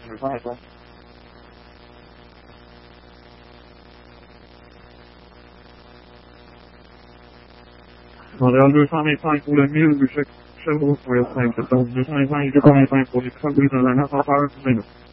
survival. Rozwiązanie Państwu music przełóżmy państwo, to rozwiązanie wykonanie Państwo jest na parę minut.